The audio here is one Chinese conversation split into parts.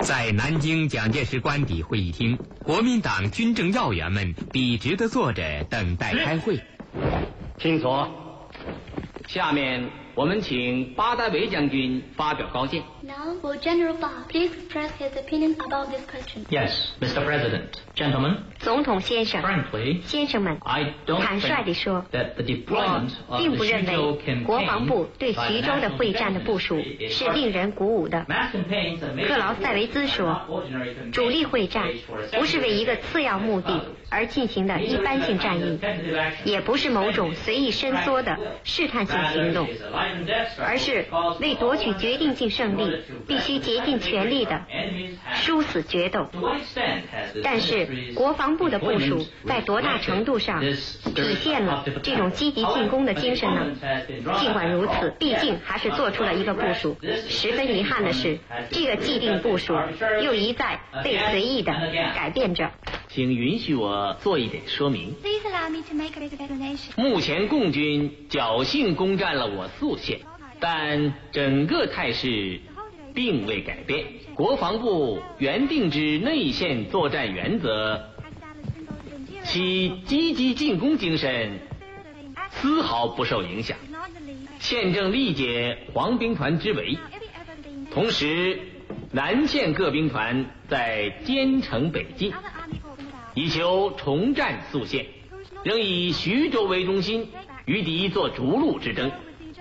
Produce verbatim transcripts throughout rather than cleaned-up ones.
在南京蒋介石官邸会议厅，国民党军政要员们笔直地坐着等待开会。 请坐。下面我们请巴代维将军发表高见。 Now for General Ba, please express his opinion about this question. Yes, Mister President, gentlemen. 总统先生， Frankly, 先生们， I don't 坦率地说， that the 我 deployment of 并 the 不认 Xuzhou 为国防部 campaign 对徐州的会战的部署是令人鼓舞的。 mass campaigns are made 克劳塞维兹说，主力会战不是为一个次要目的而进行的一般性战役，也不是某种随意伸缩的试探性行动，而是为夺取决定性胜利必须竭尽全力的殊死决斗。但是国防部的部署在多大程度上体现了这种积极进攻的精神呢？尽管如此，毕竟还是做出了一个部署。十分遗憾的是，这个既定部署又一再被随意的改变着。 请允许我做一点说明。 Please allow me to make a little explanation. 目前共军侥幸攻占了我宿县，但整个态势并未改变。国防部原定之内线作战原则，其积极进攻精神丝毫不受影响。宪政力解黄兵团之围，同时南线各兵团在兼程北进，以求重占宿县，仍以徐州为中心，与敌作逐鹿之争。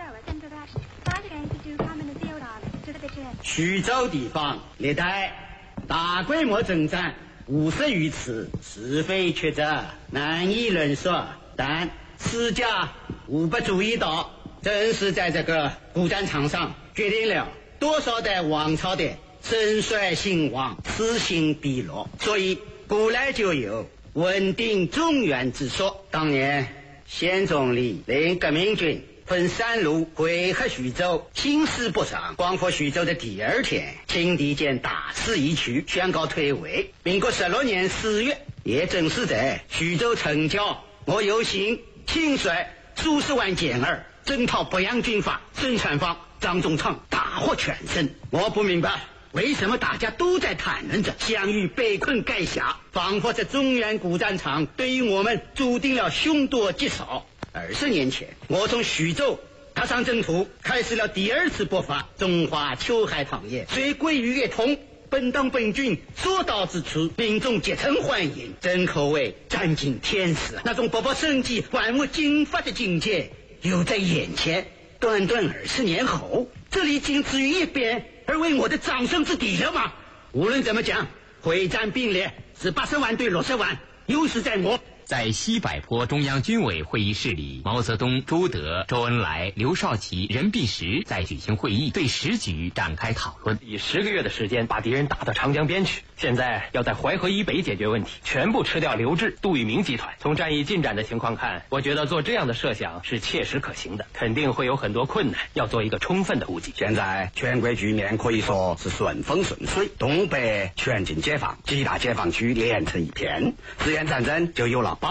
徐州地方历代大规模征战无涉于此，是非曲折，难以论述。但史家无不注意到，正是在这个古战场上，决定了多少代王朝的盛衰兴亡，此兴彼落。所以古来就有稳定中原之说。当年宪总理令革命军分三路回合徐州，形势不爽。光复徐州的第二天，清敌见大势已去，宣告退位。民国十六年四月，也正是在徐州城郊，我有幸亲率数十万健儿征讨北洋军阀孙传芳、张宗昌，大获全胜。我不明白为什么大家都在谈论着项羽被困垓下，仿佛这中原古战场对于我们注定了凶多吉少。二十年前，我从徐州踏上征途，开始了第二次爆发中华秋海棠叶，虽归于一统。本党本军所到之处，民众皆称欢迎，真可谓占尽天时。那种勃勃生机、万物经发的境界就在眼前。短短二十年后，这里仅止于一边，而为我的掌声之地了吗？无论怎么讲，会战并列是八十万对六十万，优势在我。 在西柏坡中央军委会议室里，毛泽东、朱德、周恩来、刘少奇、任弼时在举行会议，对时局展开讨论。 以十个月的时间把敌人打到长江边去，现在要在淮河以北解决问题，全部吃掉刘志、杜聿明集团。从战役进展的情况看，我觉得做这样的设想是切实可行的，肯定会有很多困难，要做一个充分的估计。 现在全国局面可以说是顺风顺水，东北全境解放，几大解放区连成一片，自愿战争就有了